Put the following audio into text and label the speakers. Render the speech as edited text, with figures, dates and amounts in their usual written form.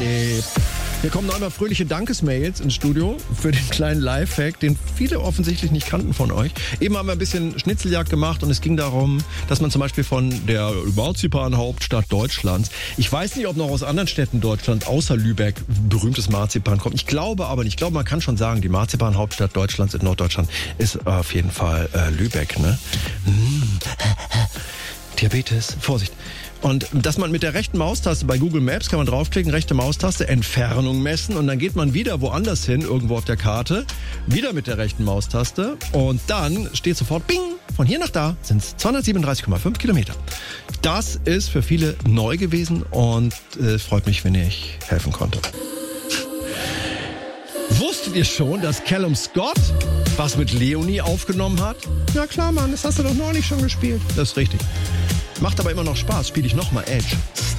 Speaker 1: Hier kommen noch einmal fröhliche Dankesmails ins Studio für den kleinen Lifehack, den viele offensichtlich nicht kannten von euch. Eben haben wir ein bisschen Schnitzeljagd gemacht und es ging darum, dass man zum Beispiel von der Marzipan-Hauptstadt Deutschlands, ich weiß nicht, ob noch aus anderen Städten Deutschlands außer Lübeck berühmtes Marzipan kommt. Ich glaube aber nicht. Ich glaube, man kann schon sagen, die Marzipan-Hauptstadt Deutschlands in Norddeutschland ist auf jeden Fall Lübeck, ne? Diabetes, Vorsicht. Und dass man mit der rechten Maustaste bei Google Maps kann man draufklicken, rechte Maustaste, Entfernung messen und dann geht man wieder woanders hin, irgendwo auf der Karte, wieder mit der rechten Maustaste und dann steht sofort, bing, von hier nach da sind es 237,5 Kilometer. Das ist für viele neu gewesen und freut mich, wenn ich helfen konnte. Wusstet ihr schon, dass Callum Scott was mit Leonie aufgenommen hat? Ja klar, Mann, das hast du doch neulich schon gespielt. Das ist richtig. Macht aber immer noch Spaß. Spiele ich nochmal Edge.